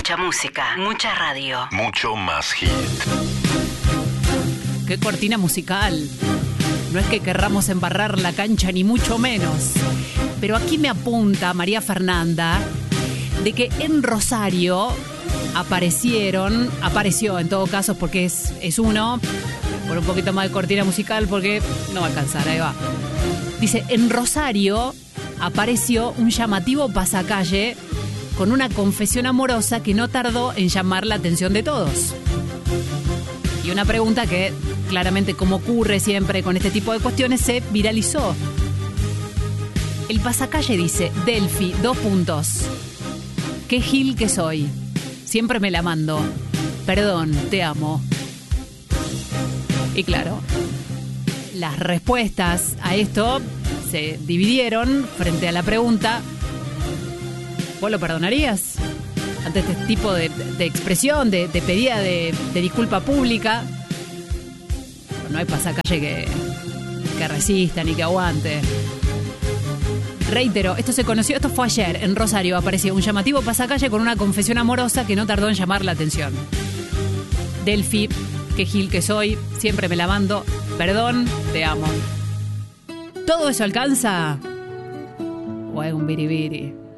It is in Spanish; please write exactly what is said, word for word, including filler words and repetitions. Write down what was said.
Mucha música, mucha radio. Mucho más hit. ¡Qué cortina musical! No es que querramos embarrar la cancha, ni mucho menos. Pero aquí me apunta María Fernanda de que en Rosario aparecieron, apareció en todo caso porque es, es uno, por un poquito más de cortina musical porque no va a alcanzar, ahí va. Dice, en Rosario apareció un llamativo pasacalle con una confesión amorosa que no tardó en llamar la atención de todos. Y una pregunta que claramente, como ocurre siempre con este tipo de cuestiones, se viralizó. El pasacalle dice, Delphi, dos puntos. Qué gil que soy. Siempre me la mando. Perdón, te amo. Y claro, las respuestas a esto se dividieron frente a la pregunta, ¿vos lo perdonarías? Ante este tipo de, de expresión, de, de pedida de, de disculpa pública. No hay pasacalle que, que resista ni que aguante. Reitero, esto se conoció, esto fue ayer, en Rosario apareció un llamativo pasacalle con una confesión amorosa que no tardó en llamar la atención. Delphi, qué gil que soy, siempre me la mando, perdón, te amo. ¿Todo eso alcanza? ¿O es un biribiri?